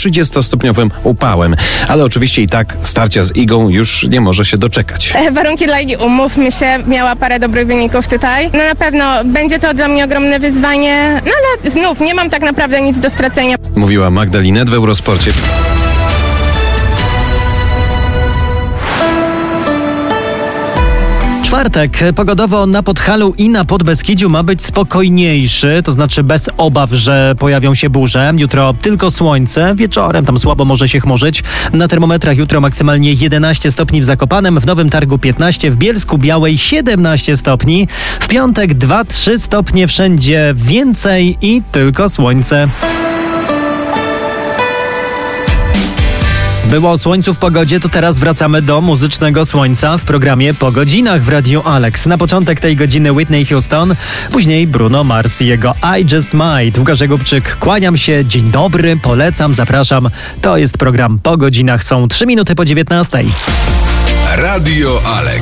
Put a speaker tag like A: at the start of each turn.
A: 30-stopniowym upałem. Ale oczywiście i tak starcia z Igą już nie może się doczekać.
B: Warunki dla Igi, umówmy się, miała parę dobrych wyników tutaj. No na pewno będzie to dla mnie ogromne wyzwanie, no ale znów nie mam tak naprawdę nic do stracenia.
A: Mówiła Magda Linette w Eurosporcie.
C: Czwartek pogodowo na Podhalu i na Podbeskidziu ma być spokojniejszy, to znaczy bez obaw, że pojawią się burze. Jutro tylko słońce, wieczorem tam słabo może się chmurzyć. Na termometrach jutro maksymalnie 11 stopni w Zakopanem, w Nowym Targu 15, w Bielsku Białej 17 stopni. W piątek 2-3 stopnie wszędzie więcej i tylko słońce. Było o słońcu w pogodzie, to teraz wracamy do muzycznego słońca w programie Po godzinach w Radiu Alex. Na początek tej godziny Whitney Houston, później Bruno Mars i jego I Just Might. Łukasz Jakubczyk, kłaniam się, dzień dobry, polecam, zapraszam. To jest program Po godzinach, są 3 minuty po 19.
D: Radio Alex.